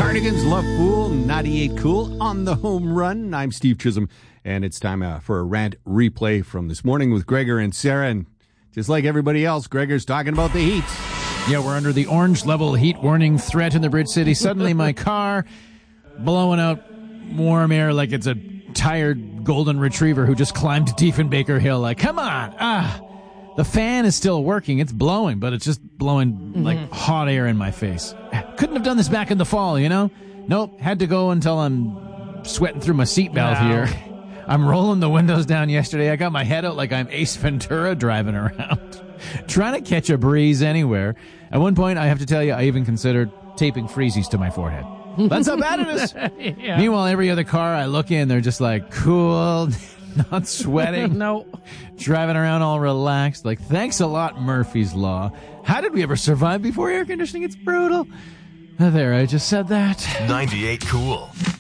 Cardigans, Love Fool, 98 Cool on the home run. I'm Steve Chisholm, and it's time for a rant replay from this morning with Gregor and Sarah. And just like everybody else, Gregor's talking about the heat. Yeah, we're under the orange level heat warning threat in the Bridge City. Suddenly my car blowing out warm air like it's a tired golden retriever who just climbed Diefenbaker Hill. Like, come on. The fan is still working. It's blowing, but it's just blowing like hot air in my face. Couldn't have done this back in the fall, you know? Nope, had to go until I'm sweating through my seatbelt here. I'm rolling the windows down yesterday. I got my head out like I'm Ace Ventura driving around, trying to catch a breeze anywhere. At one point, I have to tell you, I even considered taping freezies to my forehead. That's how bad it is. Yeah. Meanwhile, every other car I look in, they're just like, cool, not sweating. No. Driving around all relaxed. Like, thanks a lot, Murphy's Law. How did we ever survive before air conditioning? It's brutal. There, I just said that. 98 Cool.